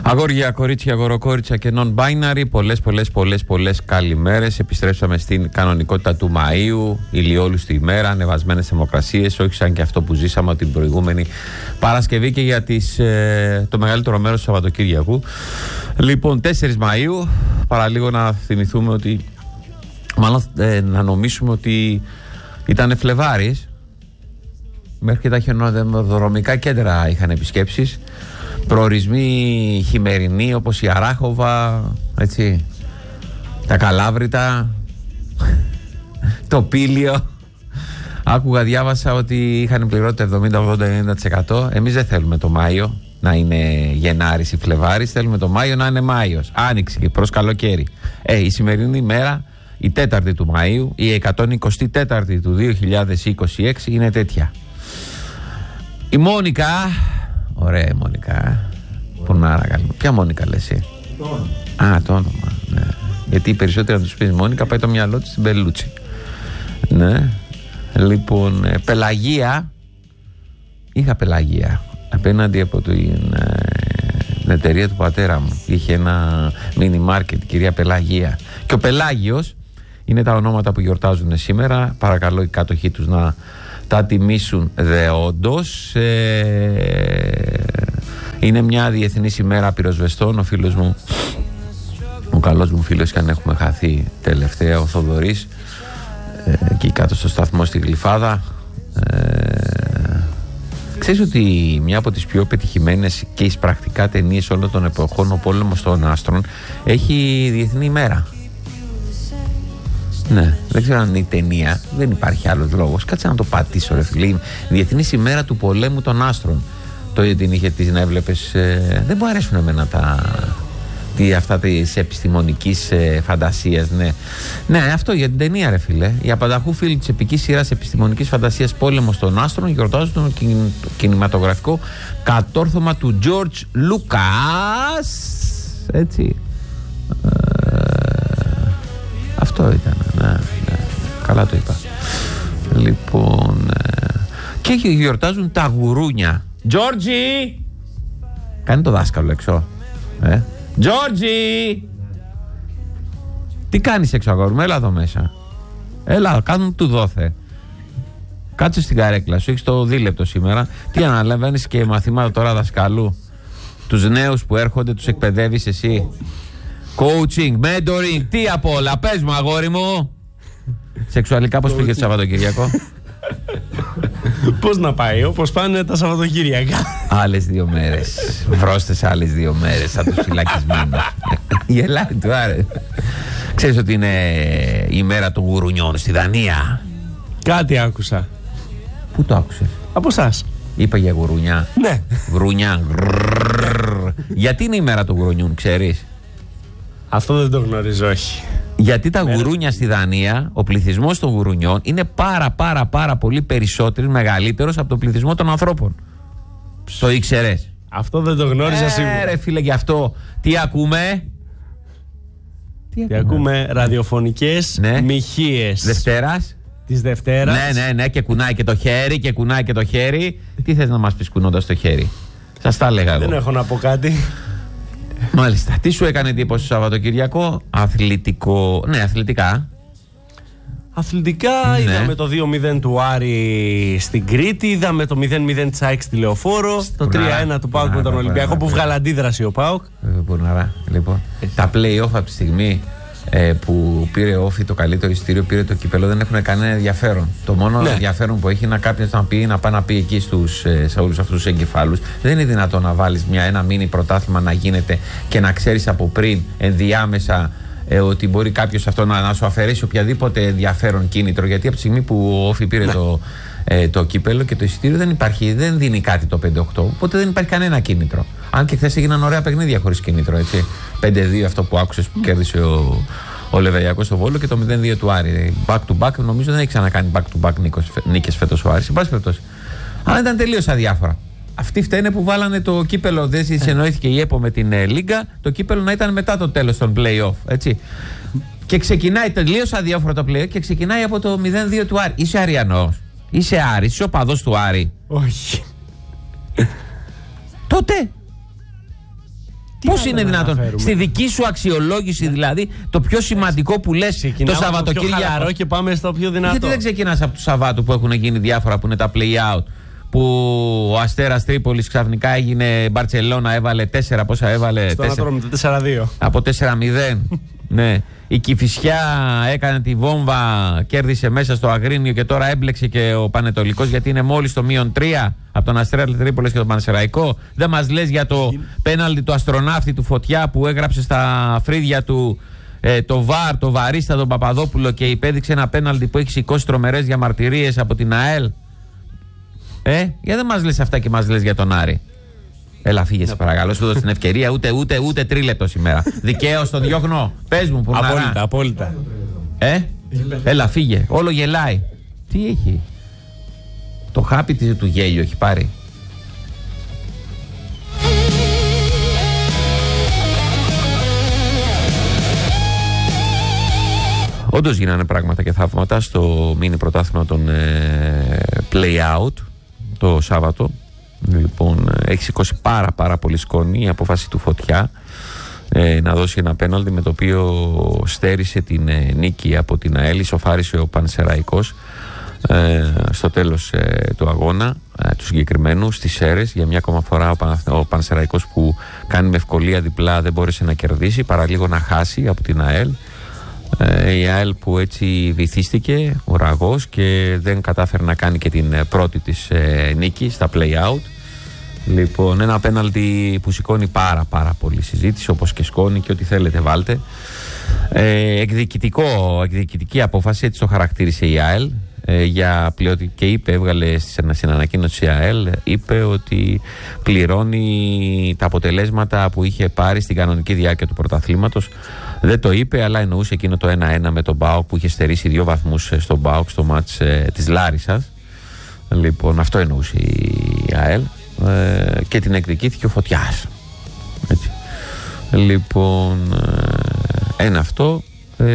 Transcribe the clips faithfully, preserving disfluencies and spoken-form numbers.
Αγόρια, κορίτσια, αγοροκόριτσα και non-binary, πολλές πολλές πολλές πολλές καλημέρες. Επιστρέψαμε στην κανονικότητα του Μαΐου, ηλιόλουστη ημέρα, ανεβασμένες θερμοκρασίες, όχι σαν και αυτό που ζήσαμε την προηγούμενη Παρασκευή και για τις, ε, το μεγαλύτερο μέρος του Σαββατοκύριακου. Λοιπόν, τέσσερις Μαΐου, παραλίγο να θυμηθούμε ότι, μάλλον ε, να νομίσουμε ότι ήταν Φλεβάρης, μέχρι και τα χιονοδρομικά κέντρα είχαν επισκέψεις. Προορισμοί χειμερινοί όπως η Αράχοβα, έτσι, τα Καλάβρητα, το Πήλιο. Άκουγα, διάβασα ότι είχαν πληρώσει το εβδομήντα, ογδόντα, ενενήντα τοις εκατό. Εμείς δεν θέλουμε το Μάιο να είναι Γενάρης ή Φλεβάρης, θέλουμε το Μάιο να είναι Μάιος, Άνοιξη και προς καλοκαίρι. Ε, η σημερινή μέρα, η τέταρτη του Μαΐου, η εκατόν εικοστή τέταρτη του δύο χιλιάδες είκοσι έξι είναι τέτοια. Η Μόνικα, ωραία η Μόνικα. Πού να ραγάλουμε. Ποια Μόνικα λες εσύ? Το όνομα. Α, το όνομα. Ναι. Γιατί οι περισσότεροι να τους πεις Μόνικα, πάει το μυαλό της στην Πελούτσι. Ναι. Λοιπόν, ε, Πελαγία. Είχα Πελαγία απέναντι από την, ε, την εταιρεία του πατέρα μου. Είχε ένα mini market, κυρία Πελαγία. Και ο Πελάγιος είναι τα ονόματα που γιορτάζουν σήμερα. Παρακαλώ οι κάτοχοι τους να τα τιμήσουν δεόντως. Ε, είναι μια διεθνής ημέρα πυροσβεστών. Ο φίλος μου, ο καλός μου φίλος, και αν έχουμε χαθεί τελευταία, ο Θοδωρής, ε, εκεί κάτω στο σταθμό στη Γλυφάδα. Ε, ξέρεις ότι μια από τις πιο πετυχημένες και εισπρακτικά ταινίες όλων των εποχών, Ο πόλεμος των άστρων, έχει διεθνή ημέρα. Ναι, δεν ξέρω αν είναι η ταινία, δεν υπάρχει άλλος λόγος. Κάτσε να το πατήσω, ρε φίλε. Διεθνής ημέρα του πολέμου των άστρων. Το την είχε της να έβλεπες. Ε, δεν μου αρέσουν εμένα τα. Τι, αυτά της επιστημονικής ε, φαντασίας, ναι. Ναι, αυτό για την ταινία, ρε φίλε. Οι απανταχού φίλοι της επικής σειράς επιστημονικής φαντασίας Πόλεμος των άστρων γιορτάζουν το κινηματογραφικό κατόρθωμα του George Lucas. Έτσι. Ε, αυτό ήταν, ναι, ναι. Καλά το είπα. Λοιπόν, ε, και γιορτάζουν τα γουρούνια. Τζόρτζι! Κάνει το δάσκαλο έξω. Ε. Τζόρτζι! Τι κάνεις έξω, αγόρι μου? Έλα εδώ μέσα. Έλα, κάνουν του δόθε. Κάτσε στην καρέκλα σου, έχεις το δίλεπτο σήμερα. Τι αναλαμβάνεις και μαθήματα τώρα δασκαλού? Τους νέους που έρχονται τους εκπαιδεύεις εσύ? Coaching, mentoring, τι απ' όλα? Πες μου, αγόρι μου. Σεξουαλικά πώς πήγε το Σαββατοκυριακό? Πώς να πάει, όπως πάνε τα Σαββατοκύριακα. Άλλες δύο μέρες. Βρώστες άλλες δύο μέρες σαν τους φυλακισμένους. Γελάει του, άρε. Ξέρεις ότι είναι η μέρα των γουρουνιών στη Δανία? Κάτι άκουσα. Πού το άκουσες? Από εσάς. Είπα για γουρουνιά. Ναι. Γουρουνιά. Γιατί είναι η μέρα των γουρουνιών, ξέρεις? Αυτό δεν το γνωρίζω, όχι. Γιατί τα Μέρα. γουρούνια στη Δανία, ο πληθυσμός των γουρουνιών είναι πάρα πάρα πάρα πολύ περισσότερος, μεγαλύτερος από τον πληθυσμό των ανθρώπων. Το ήξερες? Αυτό δεν το γνώριζα ε, σίγουρα. Ρε φίλε, γι' αυτό τι ακούμε? Τι, τι ακούμε? Ραδιοφωνικές, ναι, μοιχείες Δευτέρας. Της Δευτέρας. Ναι, ναι, ναι, και κουνάει και το χέρι και κουνάει και το χέρι. Τι θες να μας πεις κουνώντας το χέρι? Σας τα έλεγα εγώ. Δεν έχω να πω κάτι. Μάλιστα. Τι σου έκανε εντύπωση το Σαββατοκυριακό? Αθλητικό. Ναι, αθλητικά. Αθλητικά, ναι, είδαμε το δύο μηδέν του Άρη στην Κρήτη, είδαμε το μηδέν μηδέν της ΑΕΚ στη Λεωφόρο, το τρία ένα του ΠΑΟΚ με τον Ολυμπιακό που βγάλε αντίδραση ο ΠΑΟΚ. Μπορναρά. Λοιπόν, τα play-off από τη στιγμή ε, που πήρε όφι το καλύτερο εισιτήριο, πήρε το κύπελο, δεν έχουν κανένα ενδιαφέρον. Το μόνο, ναι, ενδιαφέρον που έχει είναι κάποιος να πει, να πάει να πει εκεί στους, ε, σε όλους αυτούς τους εγκεφάλους. Δεν είναι δυνατόν να βάλεις μια, ένα μίνι πρωτάθλημα να γίνεται και να ξέρεις από πριν ενδιάμεσα ε, ότι μπορεί κάποιος αυτό να, να σου αφαιρέσει οποιαδήποτε ενδιαφέρον κίνητρο. Γιατί από τη στιγμή που ο όφι πήρε, ναι, το, ε, το κύπελο και το εισιτήριο, δεν υπάρχει, δεν δίνει κάτι το πέντε οκτώ. Οπότε δεν υπάρχει κανένα κίνητρο. Αν και χθες έγιναν ωραία παιχνίδια χωρίς κίνητρο, έτσι. πέντε δύο αυτό που άκουσες που κέρδισε ο, ο Λεβεριακός στο Βόλο και το μηδέν δύο του Άρη. Back to back, νομίζω δεν έχει ξανακάνει back to back νίκες φέτος ο Άρης. Εν πάση περιπτώσει. Αλλά ήταν τελείως αδιάφορα. Αυτοί φταίνε που βάλανε το κύπελο, δεν συνεννοήθηκε η ΕΠΟ με την ε, Λίγκα, το κύπελο να ήταν μετά το τέλος των play-off. Έτσι. Και ξεκινάει τελείως αδιάφορο το play-off και ξεκινάει από το μηδέν δύο του Άρη. Είσαι Αριανός? Είσαι Άρης? Είσαι οπαδός του Άρη? Όχι. Τότε Πώς είναι δυνατόν? Στη δική σου αξιολόγηση, δηλαδή, το πιο σημαντικό που λες το Σαββατοκύριακο. Πιο χαλαρό και πάμε στο πιο δυνατό. Γιατί δεν ξεκινάς από του Σαββάτου που έχουν γίνει διάφορα, που είναι τα play out? Που ο Αστέρας Τρίπολης ξαφνικά έγινε Μπαρτσελώνα, έβαλε τέσσερα, πόσα έβαλε? Στο τέσσερα, τέσσερα δύο. Από τέσσερα μηδέν. Ναι. Η Κηφισιά έκανε τη βόμβα, κέρδισε μέσα στο Αγρίνιο και τώρα έμπλεξε και ο Πανετολικός, γιατί είναι μόλις το μείον τρία από τον Αστέρα Τρίπολης και τον Πανσεραϊκό. Δεν μας λες για το πέναλτι του αστροναύτη του Φωτιά που έγραψε στα φρύδια του ε, το ΒΑΡ, το βαρίστα τον Παπαδόπουλο και υπέδειξε ένα πέναλτι που έχει σηκώσει τρομερές διαμαρτυρίες από την ΑΕΛ. Ε, γιατί δεν μας λες αυτά και μας λες για τον Άρη? Έλα, φύγε, σε παρακαλώ, σου δώσω την ευκαιρία, ούτε, ούτε, ούτε τρίλεπτο σήμερα. Δικαίως το διώχνω. Πες μου, που απόλυτα, απόλυτα. Ε, έλα, φύγε. Όλο γελάει. Τι έχει? Το χάπι του γέλιο έχει πάρει. Όντως γίνανε πράγματα και θαύματα στο μίνι πρωτάθλημα των ε, play out το Σάββατο. Λοιπόν, έχει σηκώσει πάρα πάρα πολύ σκόνη η απόφαση του Φωτιά ε, να δώσει ένα πέναλτι με το οποίο στέρισε την ε, νίκη από την ΑΕΛ, ισοφάρισε ο Πανσεραϊκός ε, στο τέλος ε, του αγώνα ε, του συγκεκριμένου στις Σέρρες. Για μια ακόμα φορά ο, Παναθ... ο Πανσεραϊκός, που κάνει με ευκολία διπλά, δεν μπόρεσε να κερδίσει, παρά λίγο να χάσει από την ΑΕΛ. Ε, η ΑΕΛ που έτσι βυθίστηκε ουραγός και δεν κατάφερε να κάνει και την πρώτη της ε, νίκη στα play out. Λοιπόν, ένα πέναλτι που σηκώνει πάρα πάρα πολύ συζήτηση, όπως και σκόνη και ό,τι θέλετε βάλτε. ε, εκδικητικό, εκδικητική απόφαση, έτσι το χαρακτήρισε η ΑΕΛ ε, για πλειοτι... και είπε, έβγαλε στην ανακοίνωση η ΑΕΛ, είπε ότι πληρώνει τα αποτελέσματα που είχε πάρει στην κανονική διάρκεια του πρωταθλήματος. Δεν το είπε, αλλά εννοούσε εκείνο το ένα ένα με τον ΠΑΟΚ που είχε στερήσει δύο βαθμούς στον ΠΑΟΚ στο μάτς ε, της Λάρισσας. Λοιπόν, αυτό εννοούσε η ΑΕΛ ε, και την εκδικήθηκε ο Φωτιάς. Έτσι. Λοιπόν, ε, ένα αυτό. Ε,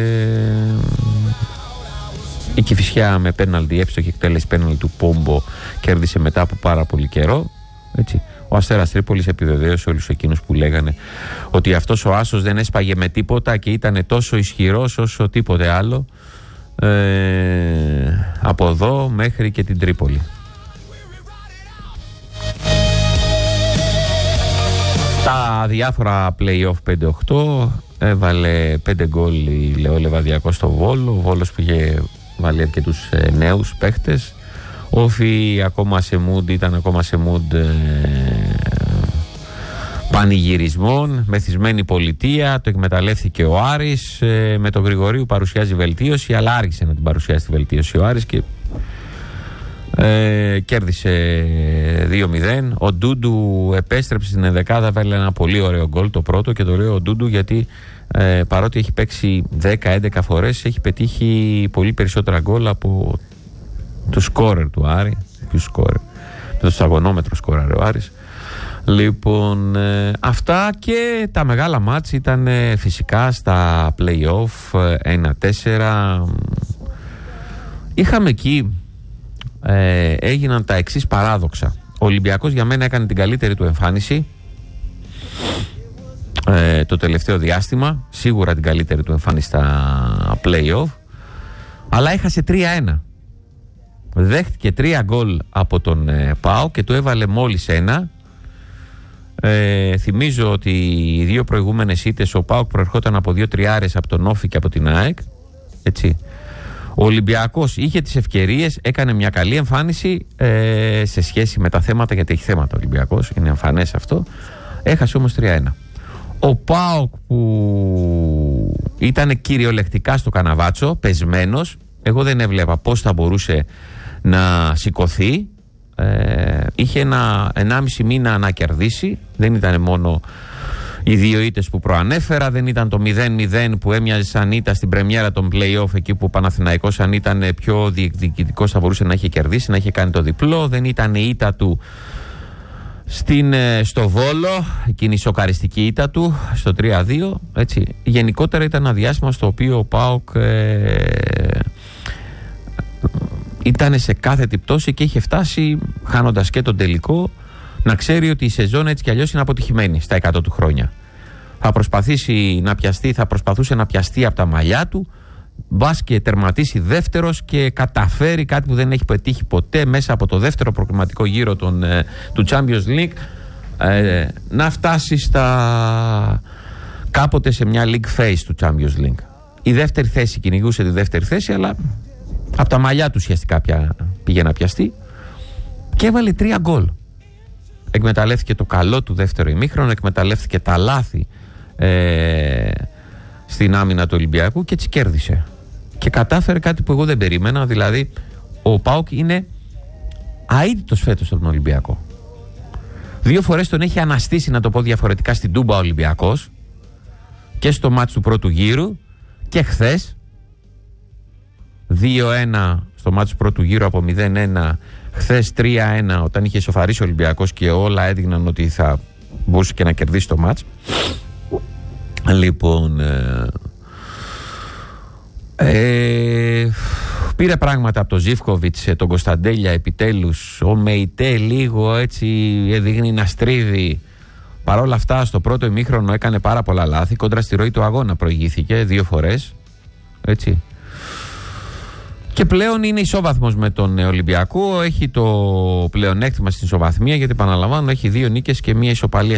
η Κηφισιά με πέναλτι, εύστοχη εκτέλεση πέναλτι του Πόμπο, κέρδισε μετά από πάρα πολύ καιρό. Έτσι. Ο Αστέρας Τρίπολης επιβεβαίωσε όλους εκείνους που λέγανε ότι αυτός ο άσος δεν έσπαγε με τίποτα και ήταν τόσο ισχυρός όσο τίποτε άλλο ε, από εδώ μέχρι και την Τρίπολη. Τα διάφορα play-off πέντε οκτώ έβαλε πέντε γκολ η Λεό Λεβαδιακός στο Βόλο. Ο Βόλος που είχε βάλει αρκετούς ε, νέους παίχτες. Όφι ακόμα σε mood, ήταν ακόμα σε mood ε, πανηγυρισμών, μεθυσμένη πολιτεία. Το εκμεταλλεύτηκε ο Άρης, ε, με τον Γρηγορίου παρουσιάζει βελτίωση, αλλά άργησε να την παρουσιάσει τη βελτίωση ο Άρης και ε, κέρδισε δύο μηδέν. Ο Ντούντου επέστρεψε στην ενδεκάδα, βάλε ένα πολύ ωραίο γκολ, το πρώτο, και το λέω ο Ντούντου γιατί ε, παρότι έχει παίξει δέκα έντεκα φορές, έχει πετύχει πολύ περισσότερα γκολ από του σκόρερ του Άρη. Ποιου σκόρερ? Το σταγωνόμετρο σκόρερ ο Άρης. Λοιπόν, ε, αυτά και τα μεγάλα μάτς ήταν ε, φυσικά στα play-off ένα τέσσερα. Είχαμε εκεί ε, έγιναν τα εξής παράδοξα. Ο Ολυμπιακός για μένα έκανε την καλύτερη του εμφάνιση ε, το τελευταίο διάστημα, σίγουρα την καλύτερη του εμφάνιση στα play-off, αλλά έχασε τρία ένα. Δέχτηκε τρία γκολ από τον ε, ΠΑΟ και του έβαλε μόλις ένα. Ε, θυμίζω ότι οι δύο προηγούμενες ήττες ο ΠΑΟΚ προερχόταν από δύο τριάρες από τον Όφη και από την ΑΕΚ. Έτσι. Ο Ολυμπιακός είχε τις ευκαιρίες, έκανε μια καλή εμφάνιση ε, σε σχέση με τα θέματα, γιατί έχει θέματα ο Ολυμπιακός, είναι εμφανές αυτό. Έχασε όμως τρία ένα. Ο ΠΑΟΚ που ήταν κυριολεκτικά στο καναβάτσο, πεσμένος, εγώ δεν έβλεπα πώς θα μπορούσε να σηκωθεί. Ε, είχε ένα ενάμιση μήνα να κερδίσει. Δεν ήταν μόνο οι δύο ήττες που προανέφερα, δεν ήταν το μηδέν μηδέν που έμοιαζε σαν ήττα στην πρεμιέρα των play-off, εκεί που ο Παναθηναϊκός, αν ήταν πιο διεκδικητικός, θα μπορούσε να είχε κερδίσει, να είχε κάνει το διπλό. Δεν ήταν η ήττα του στην, στο Βόλο, εκείνη η σοκαριστική ήττα του στο τρία δύο. Έτσι. Γενικότερα ήταν ένα διάστημα στο οποίο ο ΠΑΟΚ ε, ήταν σε κάθετη πτώση και είχε φτάσει, χάνοντας και τον τελικό, να ξέρει ότι η σεζόν έτσι κι αλλιώς είναι αποτυχημένη στα εκατό του χρόνια. Θα προσπαθήσει να πιαστεί, θα προσπαθούσε να πιαστεί από τα μαλλιά του, μπας και τερματίσει δεύτερος και καταφέρει κάτι που δεν έχει πετύχει ποτέ μέσα από το δεύτερο προκριματικό γύρο των, ε, του Champions League, ε, να φτάσει στα κάποτε σε μια league phase του Champions League. Η δεύτερη θέση, κυνηγούσε τη δεύτερη θέση, αλλά από τα μαλλιά του ουσιαστικά πια πήγε να πιαστεί και έβαλε τρία γκολ. Εκμεταλλεύτηκε το καλό του δεύτερο ημίχρονο, εκμεταλλεύτηκε τα λάθη ε, στην άμυνα του Ολυμπιακού και έτσι κέρδισε. Και κατάφερε κάτι που εγώ δεν περίμενα, δηλαδή ο ΠΑΟΚ είναι αίτητος φέτος από τον Ολυμπιακό. Δύο φορές τον έχει αναστήσει, να το πω διαφορετικά, στην Τούμπα ο Ολυμπιακός, και στο μάτς του πρώτου γύρου και χθες δύο ένα στο μάτς του πρώτου γύρου από μηδέν ένα, χθες τρία ένα όταν είχε ισοφαρίσει ο Ολυμπιακός και όλα έδειχναν ότι θα μπορούσε και να κερδίσει το μάτς. Λοιπόν, ε, ε, πήρε πράγματα από τον Ζίβκοβιτς, τον Κωνσταντέλια επιτέλους, ο Μεϊτέ λίγο έτσι έδειχνε να στρίβει. Παρ' όλα αυτά στο πρώτο ημίχρονο έκανε πάρα πολλά λάθη, κόντρα στη ροή του αγώνα προηγήθηκε δύο φορές, έτσι. Και πλέον είναι ισόβαθμος με τον Ολυμπιακό, έχει το πλεονέκτημα στην ισοβαθμία, γιατί επαναλαμβάνω έχει δύο νίκες και μία ισοπαλία